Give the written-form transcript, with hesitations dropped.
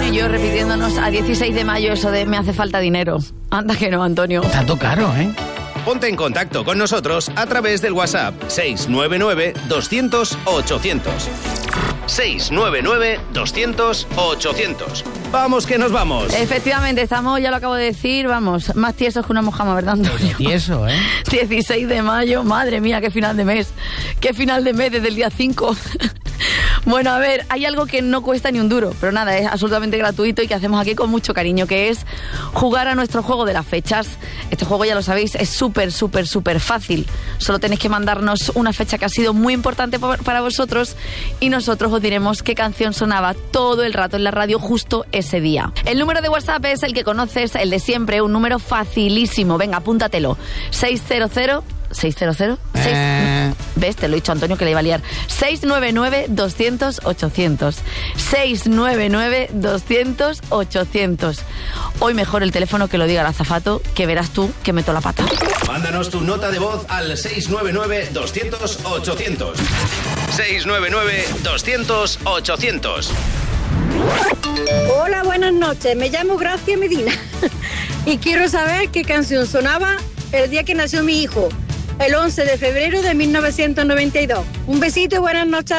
y yo repitiéndonos a 16 de mayo eso de me hace falta dinero. Anda que no, Antonio. Está todo caro, ¿eh? Ponte en contacto con nosotros a través del WhatsApp 699 200 800. 699 200 800. ¡Vamos que nos vamos! Efectivamente, estamos, ya lo acabo de decir, vamos, más tiesos que una mojama, ¿verdad, Antonio? Tieso, ¿eh? 16 de mayo, madre mía, qué final de mes. Qué final de mes desde el día 5. Bueno, a ver, hay algo que no cuesta ni un duro, pero nada, es absolutamente gratuito y que hacemos aquí con mucho cariño, que es jugar a nuestro juego de las fechas. Este juego, ya lo sabéis, es súper fácil. Solo tenéis que mandarnos una fecha que ha sido muy importante para vosotros y nosotros os diremos qué canción sonaba todo el rato en la radio justo ese día. El número de WhatsApp es el que conoces, el de siempre, un número facilísimo. Venga, apúntatelo. 600... ¿Ves? Te lo he dicho, Antonio, que le iba a liar. 699 200 800. 699 200 800. Hoy mejor el teléfono que lo diga el azafato, que verás tú que meto la pata. Mándanos tu nota de voz al 699 200 800. 699 200 800. Hola, buenas noches. Me llamo Gracia Medina y quiero saber qué canción sonaba el día que nació mi hijo, el 11 de febrero de 1992. Un besito y buenas noches.